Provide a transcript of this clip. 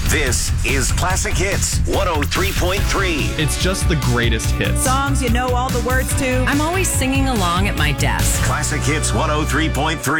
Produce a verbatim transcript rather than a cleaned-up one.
This is Classic Hits one oh three point three. It's just the greatest hits. Songs you know all the words to. I'm always singing along at my desk. Classic Hits one oh three point three.